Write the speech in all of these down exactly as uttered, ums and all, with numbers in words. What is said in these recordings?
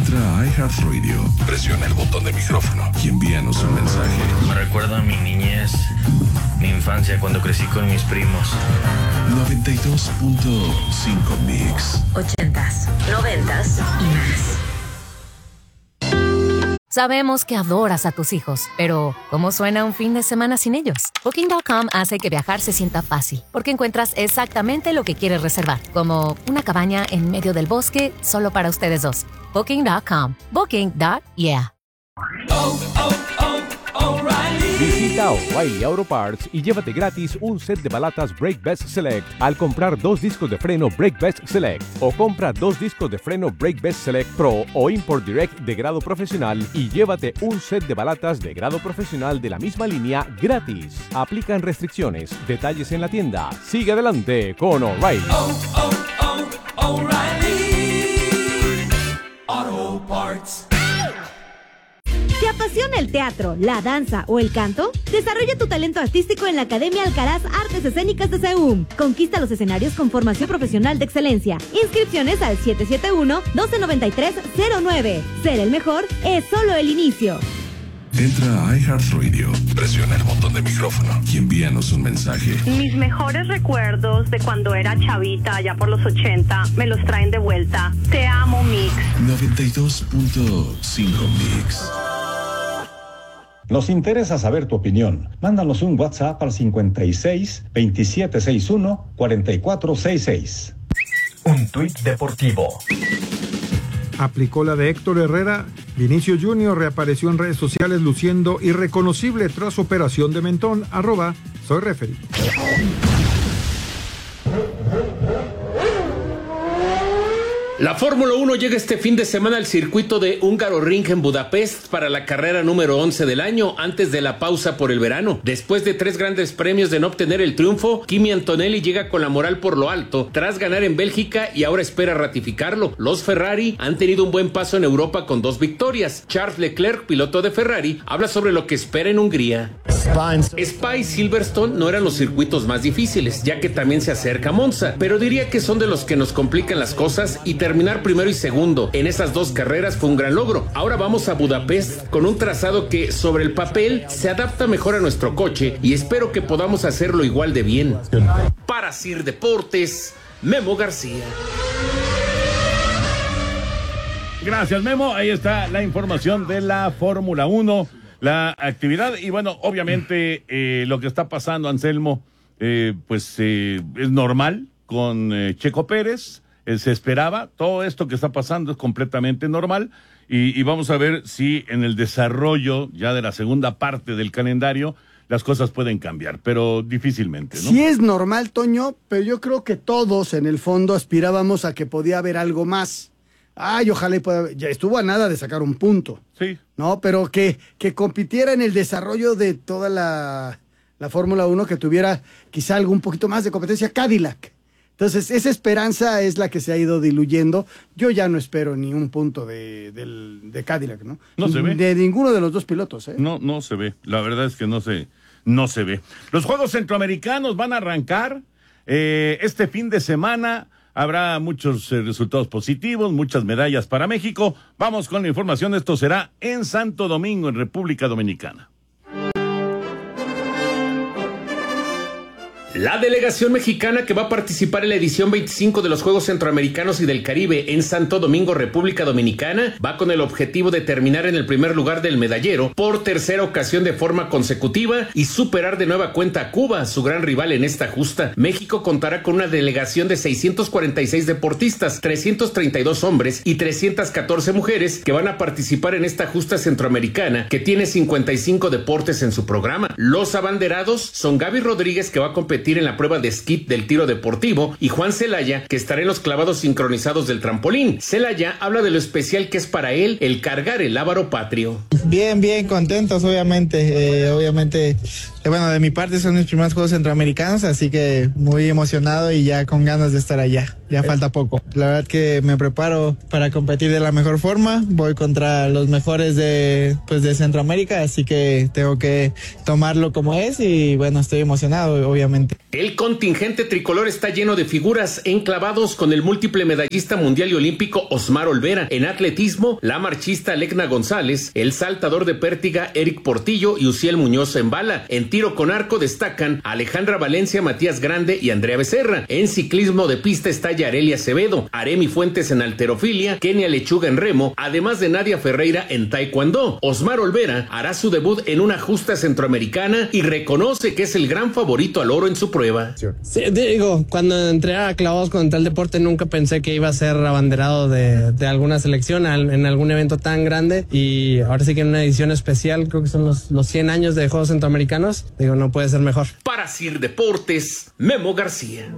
Entra a iHeartRadio, presiona el botón de micrófono y envíanos un mensaje. Me recuerda a mi niñez, mi infancia cuando crecí con mis primos. noventa y dos punto cinco Mix. Ochentas, noventas y más. Sabemos que adoras a tus hijos, pero ¿cómo suena un fin de semana sin ellos? Booking punto com hace que viajar se sienta fácil, porque encuentras exactamente lo que quieres reservar, como una cabaña en medio del bosque solo para ustedes dos. Booking punto com. Booking. Yeah. Oh, oh, oh, O'Reilly. Visita O'Reilly Auto Parts y llévate gratis un set de balatas Brake Best Select al comprar dos discos de freno Brake Best Select, o compra dos discos de freno Brake Best Select Pro o Import Direct de grado profesional y llévate un set de balatas de grado profesional de la misma línea gratis. Aplican restricciones. Detalles en la tienda. Sigue adelante con O'Reilly. Oh, oh, oh, O'Reilly Auto Parts. ¿Te apasiona el teatro, la danza o el canto? Desarrolla tu talento artístico en la Academia Alcaraz Artes Escénicas de SEUM. Conquista los escenarios con formación profesional de excelencia. Inscripciones al siete siete uno, uno dos nueve tres, cero nueve. Ser el mejor es solo el inicio. Entra a iHeartRadio, presiona el botón de micrófono y envíanos un mensaje. Mis mejores recuerdos de cuando era chavita, allá por los ochenta, me los traen de vuelta. Te amo, Mix. noventa y dos punto cinco Mix. Nos interesa saber tu opinión. Mándanos un WhatsApp al cincuenta y seis, veintisiete sesenta y uno, cuarenta y cuatro sesenta y seis. Un tuit deportivo. Aplicó la de Héctor Herrera. Vinicio Junior reapareció en redes sociales luciendo irreconocible tras operación de mentón. Arroba, soy referee. La Fórmula uno llega este fin de semana al circuito de Hungaroring en Budapest para la carrera número once del año, antes de la pausa por el verano. Después de tres grandes premios de no obtener el triunfo, Kimi Antonelli llega con la moral por lo alto, tras ganar en Bélgica y ahora espera ratificarlo. Los Ferrari han tenido un buen paso en Europa con dos victorias. Charles Leclerc, piloto de Ferrari, habla sobre lo que espera en Hungría. Spa y Silverstone no eran los circuitos más difíciles, ya que también se acerca Monza, pero diría que son de los que nos complican las cosas, y terminar primero y segundo en esas dos carreras fue un gran logro. Ahora vamos a Budapest con un trazado que sobre el papel se adapta mejor a nuestro coche y espero que podamos hacerlo igual de bien. Para Sir Deportes, Memo García. Gracias, Memo. Ahí está la información de la Fórmula uno, la actividad y bueno, obviamente eh, lo que está pasando, Anselmo, eh, pues eh, es normal con eh, Checo Pérez. Se esperaba, todo esto que está pasando es completamente normal y, y vamos a ver si en el desarrollo ya de la segunda parte del calendario las cosas pueden cambiar, pero difícilmente, ¿no? Sí es normal, Toño, pero yo creo que todos en el fondo aspirábamos a que podía haber algo más. Ay, ojalá y pueda, ya estuvo a nada de sacar un punto. Sí. No, pero que, que compitiera en el desarrollo de toda la, la Fórmula uno, que tuviera quizá algo un poquito más de competencia. Cadillac. Entonces, esa esperanza es la que se ha ido diluyendo. Yo ya no espero ni un punto de, de, de Cadillac, ¿no? No se ve. De ninguno de los dos pilotos, ¿eh? No, no se ve. La verdad es que no se, no se ve. Los Juegos Centroamericanos van a arrancar eh, este fin de semana. Habrá muchos eh, resultados positivos, muchas medallas para México. Vamos con la información. Esto será en Santo Domingo, en República Dominicana. La delegación mexicana que va a participar en la edición veinticinco de los Juegos Centroamericanos y del Caribe en Santo Domingo, República Dominicana, va con el objetivo de terminar en el primer lugar del medallero por tercera ocasión de forma consecutiva y superar de nueva cuenta a Cuba, su gran rival en esta justa. México contará con una delegación de seiscientos cuarenta y seis deportistas, trescientos treinta y dos hombres y trescientas catorce mujeres que van a participar en esta justa centroamericana, que tiene cincuenta y cinco deportes en su programa. Los abanderados son Gaby Rodríguez, que va a competir en la prueba de esquí del tiro deportivo, y Juan Celaya, que estará en los clavados sincronizados del trampolín. Celaya habla de lo especial que es para él el cargar el lábaro patrio. Bien, bien contentos, obviamente, eh, obviamente bueno, de mi parte son mis primeros Juegos Centroamericanos, así que muy emocionado y ya con ganas de estar allá. Ya falta poco. La verdad que me preparo para competir de la mejor forma. Voy contra los mejores de, pues, de Centroamérica, así que tengo que tomarlo como es y bueno, estoy emocionado, obviamente. El contingente tricolor está lleno de figuras enclavados con el múltiple medallista mundial y olímpico Osmar Olvera. En atletismo, la marchista Lecna González, el saltador de pértiga Eric Portillo y Uciel Muñoz en bala. En tiro con arco destacan Alejandra Valencia, Matías Grande y Andrea Becerra. En ciclismo de pista está Yareli Acevedo, Aremi Fuentes en halterofilia, Kenia Lechuga en remo, además de Nadia Ferreira en taekwondo. Osmar Olvera hará su debut en una justa centroamericana y reconoce que es el gran favorito al oro en su prueba. Sí, digo, cuando entré a clavados con tal deporte nunca pensé que iba a ser abanderado de, de alguna selección al, en algún evento tan grande, y ahora sí que en una edición especial, creo que son los, los cien años de Juegos Centroamericanos, digo, no puede ser mejor. Para Sir Deportes, Memo García.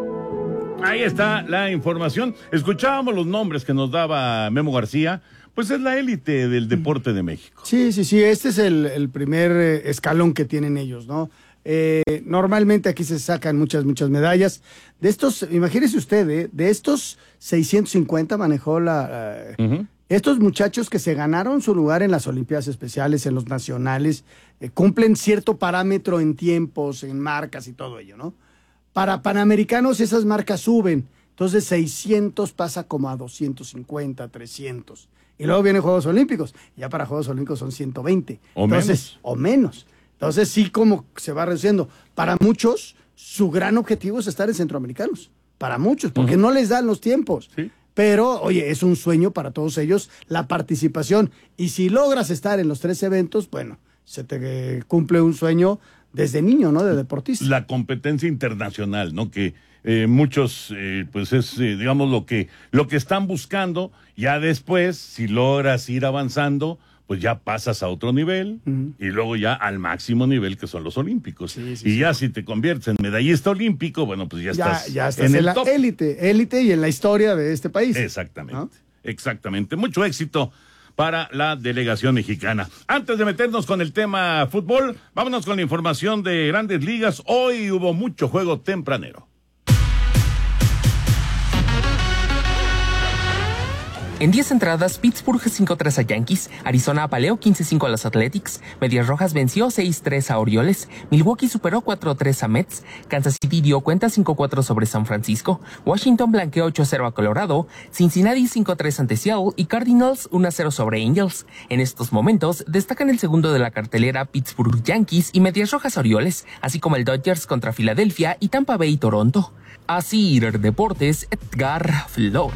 Ahí está la información. Escuchábamos los nombres que nos daba Memo García. Pues es la élite del deporte de México. Sí, sí, sí. Este es el, el primer eh, escalón que tienen ellos, ¿no? Eh, normalmente aquí se sacan muchas, muchas medallas. De estos, imagínese usted, ¿eh? De estos seiscientos cincuenta manejó la... Uh, uh-huh. Estos muchachos que se ganaron su lugar en las Olimpiadas Especiales, en los nacionales, eh, cumplen cierto parámetro en tiempos, en marcas y todo ello, ¿no? Para Panamericanos esas marcas suben, entonces seiscientos pasa como a doscientos cincuenta, trescientos. Y luego vienen Juegos Olímpicos, ya para Juegos Olímpicos son ciento veinte. O entonces, menos. O menos. Entonces sí como se va reduciendo. Para muchos, su gran objetivo es estar en Centroamericanos. Para muchos, porque uh-huh. no les dan los tiempos. Sí. Pero, oye, es un sueño para todos ellos la participación. Y si logras estar en los tres eventos, bueno, se te cumple un sueño desde niño, ¿no? De deportista. La competencia internacional, ¿no? Que eh, muchos, eh, pues es, eh, digamos, lo que, lo que están buscando. Ya después, si logras ir avanzando, pues ya pasas a otro nivel uh-huh. y luego ya al máximo nivel, que son los olímpicos. Sí, sí, y sí. ya si te conviertes en medallista olímpico, bueno, pues ya, ya estás, ya estás en, en el la top. élite, élite y en la historia de este país. Exactamente, ¿no? exactamente. Mucho éxito para la delegación mexicana. Antes de meternos con el tema fútbol, vámonos con la información de Grandes Ligas. Hoy hubo mucho juego tempranero. En diez entradas, Pittsburgh cinco tres a Yankees, Arizona apaleó quince cinco a los Athletics, Medias Rojas venció seis tres a Orioles, Milwaukee superó cuatro tres a Mets, Kansas City dio cuenta cinco cuatro sobre San Francisco, Washington blanqueó ocho cero a Colorado, Cincinnati cinco tres ante Seattle y Cardinals uno cero sobre Angels. En estos momentos destacan el segundo de la cartelera Pittsburgh Yankees y Medias Rojas Orioles, así como el Dodgers contra Filadelfia y Tampa Bay Toronto. Así Deportes, Edgar Flores.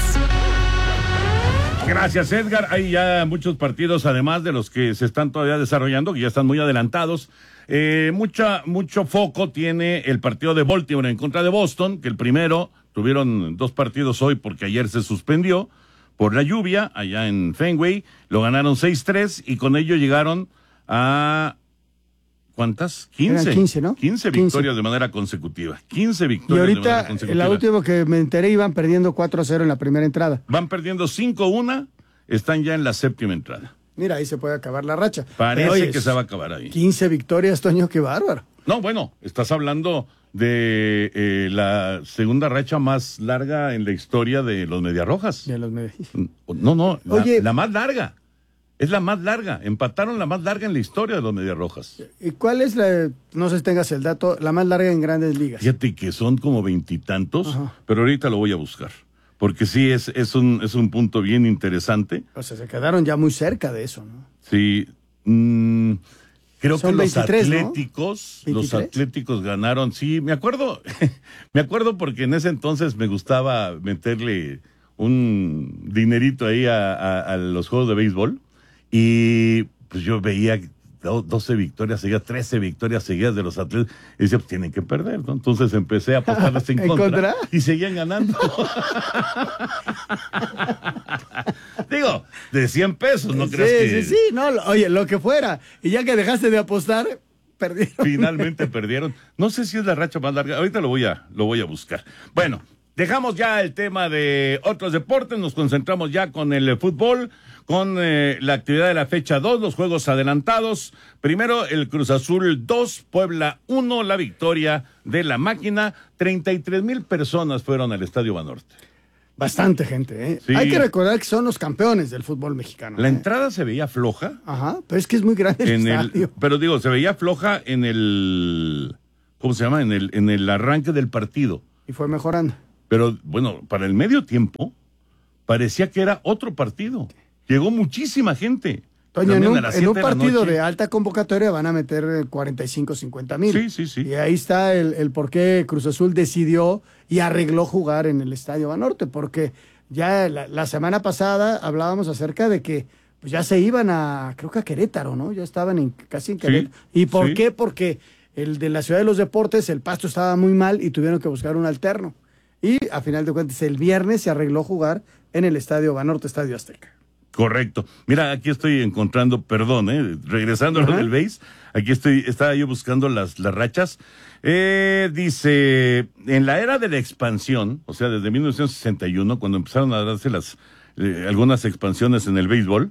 Gracias, Edgar. Hay ya muchos partidos, además de los que se están todavía desarrollando, que ya están muy adelantados. Eh, mucha, mucho foco tiene el partido de Baltimore en contra de Boston, que el primero, tuvieron dos partidos hoy porque ayer se suspendió por la lluvia allá en Fenway. Lo ganaron seis tres y con ello llegaron a... ¿Cuántas? quince. Eran quince, ¿no? quince victorias quince. De manera consecutiva. quince victorias y ahorita, de manera consecutiva. La última que me enteré, iban perdiendo cuatro a cero en la primera entrada. Van perdiendo cinco uno, están ya en la séptima entrada. Mira, ahí se puede acabar la racha. Parece Pero, oye, que se va a acabar ahí. quince victorias, Toño, qué bárbaro. No, bueno, estás hablando de eh, la segunda racha más larga en la historia de los Mediarrojas. De los Mediarrojas. No, no, la, oye, la más larga. Es la más larga. Empataron la más larga en la historia de los Mediarrojas. ¿Y cuál es la, no sé si tengas el dato, la más larga en Grandes Ligas? Fíjate que son como veintitantos, pero ahorita lo voy a buscar. Porque sí, es, es, un, es un punto bien interesante. O sea, se quedaron ya muy cerca de eso, ¿no? Sí. Mmm, creo son que los veintitrés, atléticos, ¿no? los atléticos ganaron. Sí, me acuerdo, me acuerdo porque en ese entonces me gustaba meterle un dinerito ahí a, a, a los juegos de béisbol. Y pues yo veía doce victorias seguidas, trece victorias seguidas de los atletas. Y decía, pues tienen que perder, ¿no? Entonces empecé a apostarles en, ¿En contra, contra y seguían ganando. Digo, de cien pesos, ¿no sí, crees que...? Sí, sí, no, oye, lo que fuera. Y ya que dejaste de apostar, perdieron. Finalmente perdieron. No sé si es la racha más larga. Ahorita lo voy a, lo voy a buscar. Bueno, dejamos ya el tema de otros deportes, nos concentramos ya con el fútbol, con eh, la actividad de la fecha dos, los juegos adelantados. Primero, el Cruz Azul dos, Puebla uno, la victoria de la Máquina. treinta y tres mil personas fueron al Estadio Banorte. Bastante gente, ¿eh? Sí. Hay que recordar que son los campeones del fútbol mexicano. La ¿eh? entrada se veía floja. Ajá, pero es que es muy grande el en estadio. el, pero digo, se veía floja en el, ¿cómo se llama? En el, en el arranque del partido. Y fue mejorando. Pero, bueno, para el medio tiempo, parecía que era otro partido. Llegó muchísima gente. Toño, en un, en un de partido de alta convocatoria van a meter cuarenta y cinco, cincuenta mil. Sí, sí, sí. Y ahí está el, el por qué Cruz Azul decidió y arregló jugar en el Estadio Banorte, porque ya la, la semana pasada hablábamos acerca de que pues ya se iban a, creo que a Querétaro, ¿no? Ya estaban en, casi en Querétaro. Sí, ¿Y por sí. qué? Porque el de la Ciudad de los Deportes, el pasto estaba muy mal y tuvieron que buscar un alterno. Y a final de cuentas, el viernes se arregló jugar en el Estadio Banorte, Estadio Azteca. Correcto. Mira, aquí estoy encontrando, perdón, eh, regresando a lo del base, aquí estoy, estaba yo buscando las, las rachas. Eh, dice, en la era de la expansión, o sea, desde mil novecientos sesenta y uno, cuando empezaron a darse las eh, algunas expansiones en el béisbol,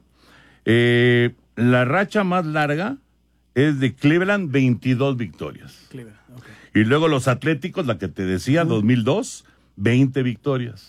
eh, la racha más larga es de Cleveland, veintidós victorias. Cleveland, okay. Y luego los Atléticos, la que te decía, uh-huh. dos mil dos, veinte victorias.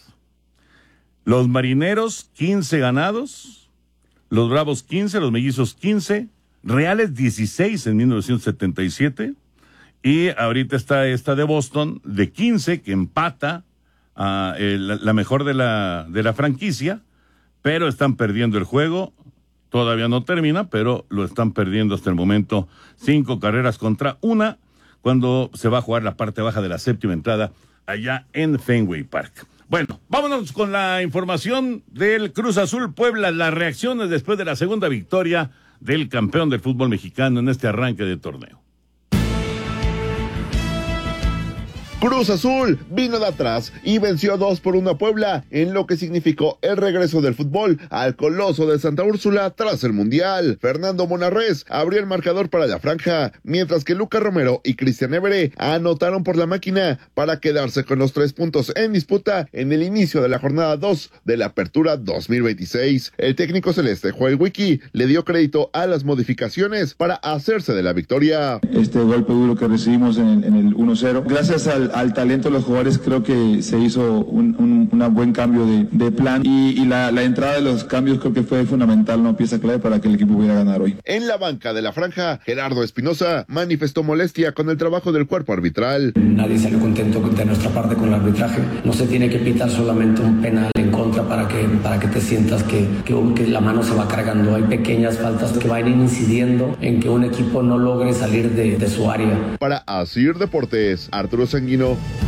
Los Marineros, quince ganados, los Bravos, quince, los Mellizos, quince, Reales, dieciséis en mil novecientos setenta y siete, y ahorita está esta de Boston, de quince, que empata a eh, la, la mejor de la, de la franquicia, pero están perdiendo el juego, todavía no termina, pero lo están perdiendo hasta el momento, cinco carreras contra una, cuando se va a jugar la parte baja de la séptima entrada, allá en Fenway Park. Bueno, vámonos con la información del Cruz Azul Puebla, las reacciones después de la segunda victoria del campeón del fútbol mexicano en este arranque de torneo. Cruz Azul vino de atrás y venció dos por uno a Puebla, en lo que significó el regreso del fútbol al Coloso de Santa Úrsula tras el Mundial. Fernando Monarrez abrió el marcador para la franja, mientras que Lucas Romero y Cristian Évere anotaron por la Máquina para quedarse con los tres puntos en disputa en el inicio de la jornada dos de la Apertura dos mil veintiséis. El técnico celeste Joel Wiki le dio crédito a las modificaciones para hacerse de la victoria. Este golpe duro que recibimos en el, en el uno cero, gracias al al talento de los jugadores, creo que se hizo un, un una buen cambio de, de plan y, y la, la entrada de los cambios creo que fue fundamental, no pieza clave para que el equipo pudiera ganar hoy. En la banca de la franja, Gerardo Espinosa manifestó molestia con el trabajo del cuerpo arbitral. Nadie salió contento de nuestra parte con el arbitraje. No se tiene que pitar solamente un penal en contra para que, para que te sientas que, que, que la mano se va cargando. Hay pequeñas faltas que van incidiendo en que un equipo no logre salir de, de su área. Para Asir Deportes, Arturo Sanguino.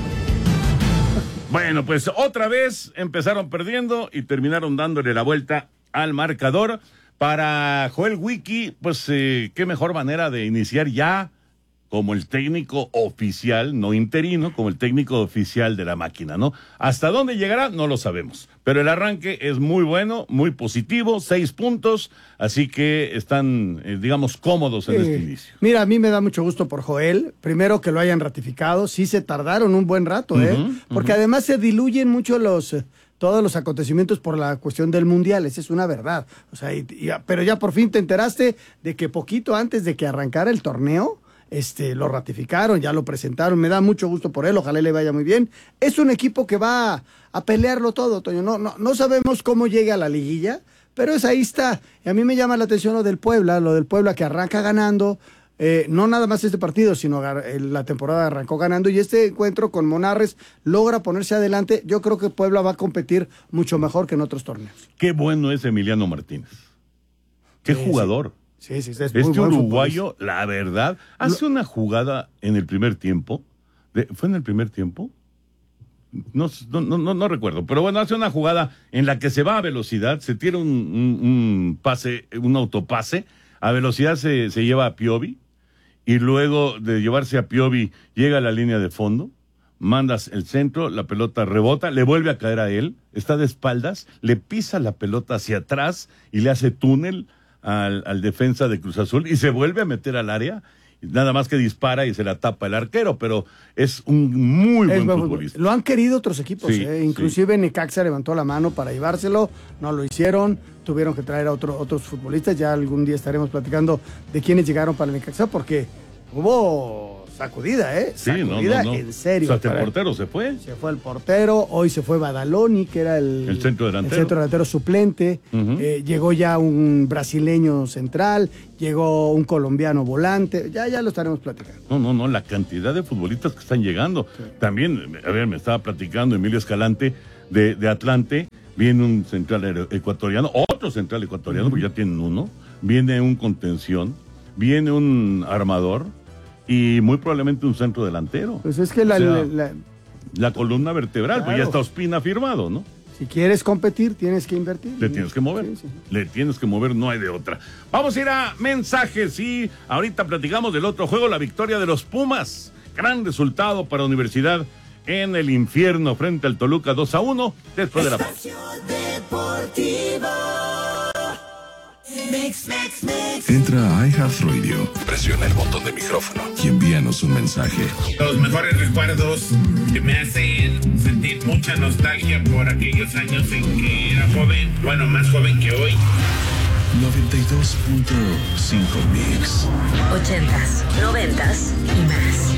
Bueno, pues otra vez empezaron perdiendo y terminaron dándole la vuelta al marcador. Para Joel Wiki, pues eh, qué mejor manera de iniciar ya como el técnico oficial, no interino, como el técnico oficial de la Máquina, ¿no? Hasta dónde llegará, no lo sabemos. Pero el arranque es muy bueno, muy positivo, seis puntos, así que están, eh, digamos, cómodos en eh, este inicio. Mira, a mí me da mucho gusto por Joel, primero que lo hayan ratificado, sí se tardaron un buen rato, uh-huh, ¿eh? Porque uh-huh. además se diluyen mucho los... todos los acontecimientos por la cuestión del Mundial, esa es una verdad. O sea, y, y, pero ya por fin te enteraste de que poquito antes de que arrancara el torneo, este, lo ratificaron, ya lo presentaron, me da mucho gusto por él, ojalá le vaya muy bien. Es un equipo que va a, a pelearlo todo, Toño, no, no, no sabemos cómo llegue a la liguilla, pero es ahí está. Y a mí me llama la atención lo del Puebla, lo del Puebla que arranca ganando, eh, no nada más este partido, sino la temporada arrancó ganando, y este encuentro con Monarrez logra ponerse adelante. Yo creo que Puebla va a competir mucho mejor que en otros torneos. Qué bueno es Emiliano Martínez, qué sí, jugador. Sí. Sí, sí, es este muy uruguayo, la verdad, hace una jugada en el primer tiempo. De, ¿Fue en el primer tiempo? No, no, no, no recuerdo, pero bueno, hace una jugada en la que se va a velocidad, se tira un, un, un pase, un autopase, a velocidad se, se lleva a Piovi, y luego de llevarse a Piovi llega a la línea de fondo, mandas el centro, la pelota rebota, le vuelve a caer a él, está de espaldas, le pisa la pelota hacia atrás y le hace túnel Al, al defensa de Cruz Azul y se vuelve a meter al área nada más que dispara y se la tapa el arquero, pero es un muy es buen buen futbolista. Lo han querido otros equipos, Sí, eh. inclusive sí. Necaxa levantó la mano para llevárselo, no lo hicieron, tuvieron que traer a otro, otros futbolistas, ya algún día estaremos platicando de quiénes llegaron para Necaxa, porque hubo sacudida, ¿eh? Sí, sacudida, no, no, no. en serio. O sea, el portero se fue. Se fue el portero, hoy se fue Badaloni, que era el, el centro delantero, el centro delantero suplente, uh-huh. eh, llegó ya un brasileño central, llegó un colombiano volante, ya, ya lo estaremos platicando. No, no, no, la cantidad de futbolistas que están llegando. Sí. También, a ver, me estaba platicando Emilio Escalante de, de Atlante, viene un central ecuatoriano, otro central ecuatoriano, uh-huh. porque ya tienen uno, viene un contención, viene un armador, y muy probablemente un centro delantero. Pues es que la, o sea, la, la, la columna vertebral, claro. Pues ya está Ospina firmado, ¿no? Si quieres competir, tienes que invertir. Le tienes que mover. Sí, sí. Le tienes que mover, no hay de otra. Vamos a ir a mensajes y ahorita platicamos del otro juego, la victoria de los Pumas. Gran resultado para Universidad en el infierno frente al Toluca dos a uno después de la pausa. Mix, mix, mix. Entra a iHeartRadio, presiona el botón de micrófono y envíanos un mensaje. Los mejores recuerdos que me hacen sentir mucha nostalgia por aquellos años en que era joven, bueno, más joven que hoy. noventa y dos punto cinco Mix. Ochentas, noventas y más.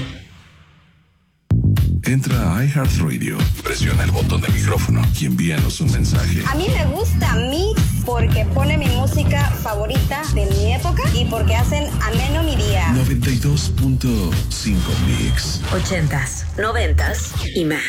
Entra a iHeartRadio, presiona el botón de micrófono y envíanos un mensaje. A mí me gusta Mix porque pone mi música favorita de mi época y porque hacen ameno mi día. noventa y dos punto cinco Mix. Ochentas, noventas y más.